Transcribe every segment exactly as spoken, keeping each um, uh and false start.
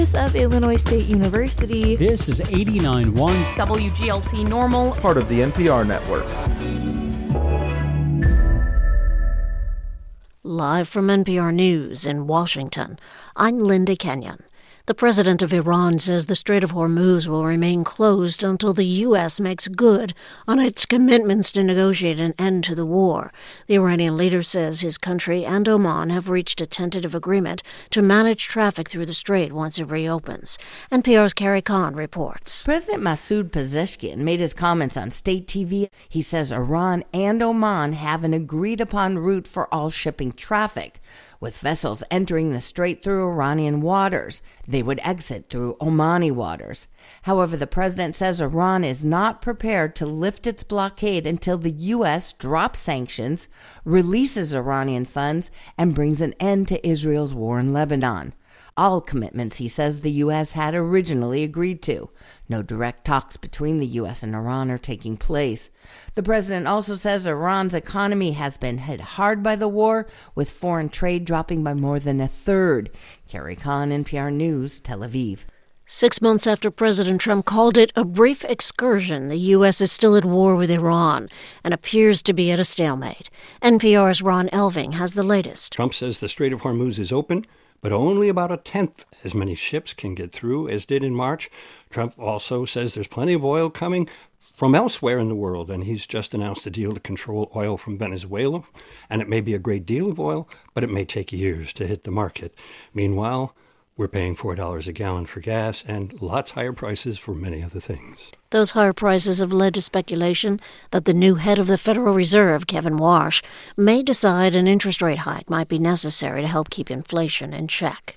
Of Illinois State University. This is eighty-nine point one W G L T Normal, part of the N P R network. Live from N P R News in Washington, I'm Linda Kenyon. The president of Iran says the Strait of Hormuz will remain closed until the U S makes good on its commitments to negotiate an end to the war. The Iranian leader says his country and Oman have reached a tentative agreement to manage traffic through the strait once it reopens. N P R's Carrie Khan reports. President Masoud Pezeshkian made his comments on state T V. He says Iran and Oman have an agreed-upon route for all shipping traffic. With vessels entering the strait through Iranian waters, they would exit through Omani waters. However, the president says Iran is not prepared to lift its blockade until the U S drops sanctions, releases Iranian funds, and brings an end to Israel's war in Lebanon. All commitments, he says, the U S had originally agreed to. No direct talks between the U S and Iran are taking place. The president also says Iran's economy has been hit hard by the war, with foreign trade dropping by more than a third. Carrie Khan, N P R News, Tel Aviv. Six months after President Trump called it a brief excursion, the U S is still at war with Iran and appears to be at a stalemate. N P R's Ron Elving has the latest. Trump says the Strait of Hormuz is open, but only about a tenth as many ships can get through as did in March. Trump also says there's plenty of oil coming from elsewhere in the world, and he's just announced a deal to control oil from Venezuela. And it may be a great deal of oil, but it may take years to hit the market. Meanwhile, we're paying four dollars a gallon for gas and lots higher prices for many other things. Those higher prices have led to speculation that the new head of the Federal Reserve, Kevin Warsh, may decide an interest rate hike might be necessary to help keep inflation in check.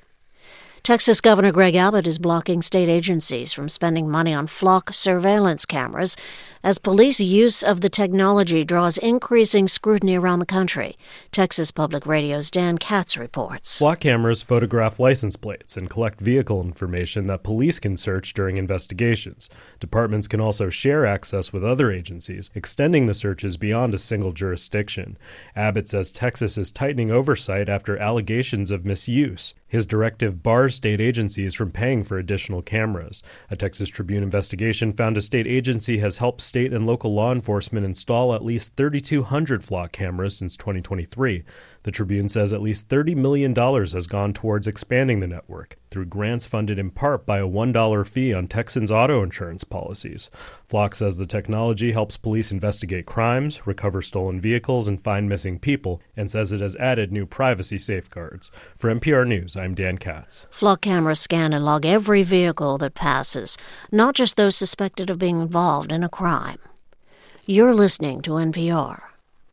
Texas Governor Greg Abbott is blocking state agencies from spending money on flock surveillance cameras as police use of the technology draws increasing scrutiny around the country. Texas Public Radio's Dan Katz reports. Flock cameras photograph license plates and collect vehicle information that police can search during investigations. Departments can also share access with other agencies, extending the searches beyond a single jurisdiction. Abbott says Texas is tightening oversight after allegations of misuse. His directive bars state agencies from paying for additional cameras. A Texas Tribune investigation found a state agency has helped state and local law enforcement install at least thirty-two hundred flock cameras since twenty twenty-three. The Tribune says at least thirty million dollars has gone towards expanding the network through grants funded in part by a one dollar fee on Texans' auto insurance policies. Flock says the technology helps police investigate crimes, recover stolen vehicles, and find missing people, and says it has added new privacy safeguards. For N P R News, I'm Dan Katz. Flock cameras scan and log every vehicle that passes, not just those suspected of being involved in a crime. You're listening to N P R.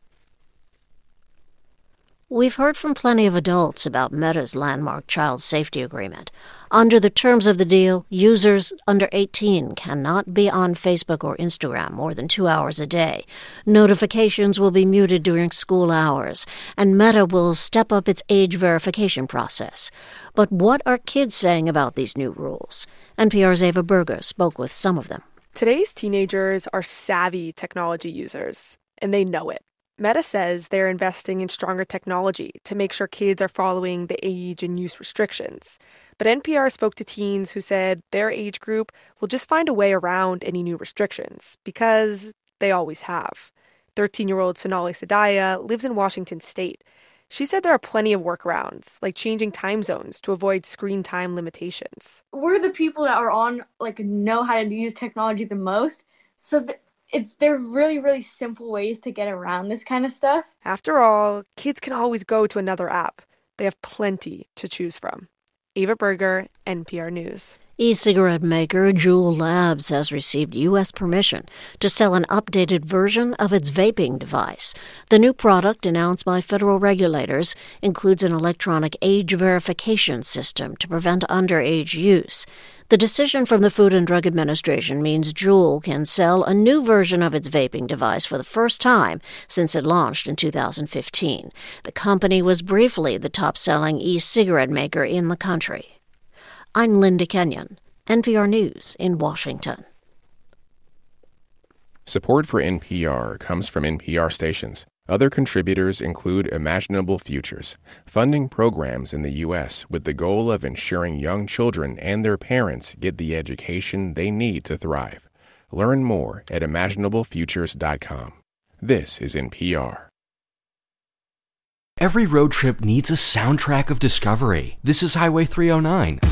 We've heard from plenty of adults about Meta's landmark child safety agreement. Under the terms of the deal, users under eighteen cannot be on Facebook or Instagram more than two hours a day. Notifications will be muted during school hours, and Meta will step up its age verification process. But what are kids saying about these new rules? N P R's Ava Berger spoke with some of them. Today's teenagers are savvy technology users, and they know it. Meta says they're investing in stronger technology to make sure kids are following the age and use restrictions. But N P R spoke to teens who said their age group will just find a way around any new restrictions because they always have. thirteen-year-old Sonali Sadaya lives in Washington State. She said there are plenty of workarounds, like changing time zones to avoid screen time limitations. We're the people that are on, like, know how to use technology the most, so that It's they're really, really simple ways to get around this kind of stuff. After all, kids can always go to another app. They have plenty to choose from. Ava Berger, N P R News. E-cigarette maker Juul Labs has received U S permission to sell an updated version of its vaping device. The new product, announced by federal regulators, includes an electronic age verification system to prevent underage use. The decision from the Food and Drug Administration means Juul can sell a new version of its vaping device for the first time since it launched in two thousand fifteen. The company was briefly the top-selling e-cigarette maker in the country. I'm Linda Kenyon, N P R News in Washington. Support for N P R comes from N P R stations. Other contributors include Imaginable Futures, funding programs in the U S with the goal of ensuring young children and their parents get the education they need to thrive. Learn more at imaginable futures dot com. This is N P R. Every road trip needs a soundtrack of discovery. This is Highway three oh nine.